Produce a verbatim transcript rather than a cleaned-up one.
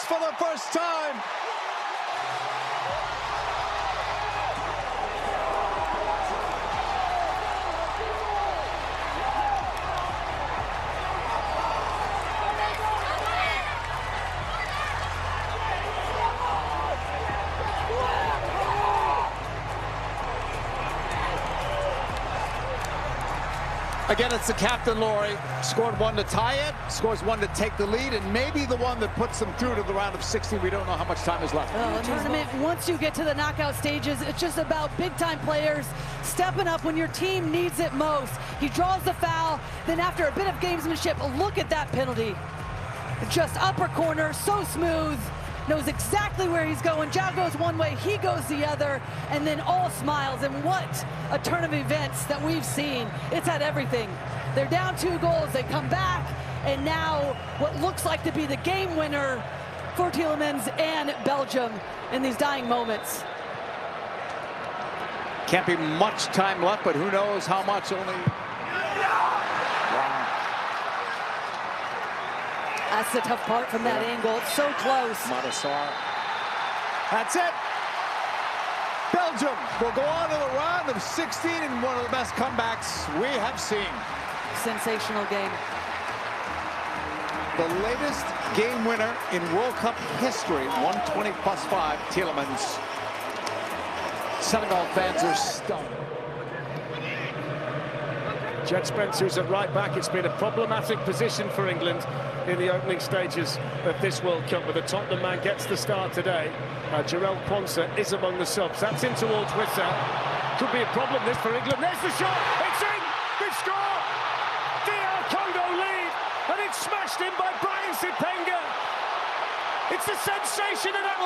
for the first time. Again, it's the captain, Laurie. Scored one to tie it, scores one to take the lead, and maybe the one that puts them through to the round of sixteen. We don't know how much time is left. Well, the tournament, once you get to the knockout stages, it's just about big-time players stepping up when your team needs it most. He draws the foul, then after a bit of gamesmanship, look at that penalty. Just upper corner, so smooth, knows exactly where he's going. Zhao goes one way, he goes the other, and then all smiles. And what a turn of events that we've seen. It's had everything. They're down two goals, they come back, and now what looks like to be the game winner for Tielemans and Belgium in these dying moments. Can't be much time left, but who knows how much. Only That's the tough part from that yeah. angle. It's so close. Madassar. That's it. Belgium will go on to the round of sixteen in one of the best comebacks we have seen. Sensational game. The latest game winner in World Cup history, one twenty plus five, Tielemans. Senegal fans are stunned. Jed Spencer's at right back. It's been a problematic position for England in the opening stages of this World Cup, but the Tottenham man gets the start today. Uh, Jarell Quansah is among the subs. That's in towards Witsel. Could be a problem this for England. There's the shot. It's in. They score. D R Congo lead, and it's smashed in by Brian Sipenga. It's a sensation and a